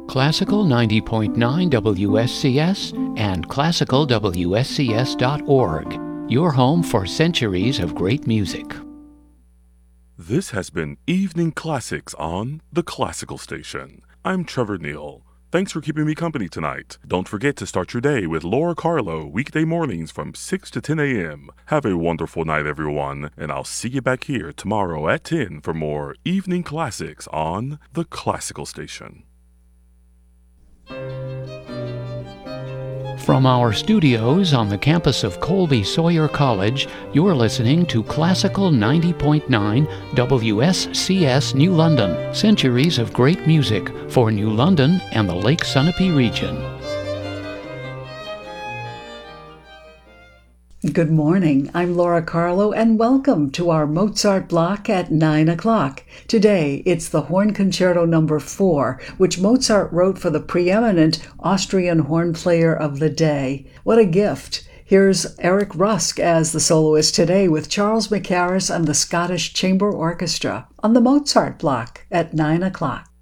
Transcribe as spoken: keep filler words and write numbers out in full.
Classical ninety point nine W S C S and classical W S C S dot org, your home for centuries of great music. This has been Evening Classics on the Classical Station. I'm Trevor Neal. Thanks for keeping me company tonight. Don't forget to start your day with Laura Carlo weekday mornings from six to ten a.m. Have a wonderful night, everyone, and I'll see you back here tomorrow at ten for more Evening Classics on the Classical Station. From our studios on the campus of Colby Sawyer College, you're listening to Classical ninety point nine W S C S New London, centuries of great music for New London and the Lake Sunapee region. Good morning, I'm Laura Carlo, and welcome to our Mozart block at nine o'clock. Today, it's the Horn Concerto number four, which Mozart wrote for the preeminent Austrian horn player of the day. What a gift! Here's Eric Rusk as the soloist today with Charles Mackerras and the Scottish Chamber Orchestra on the Mozart block at nine o'clock.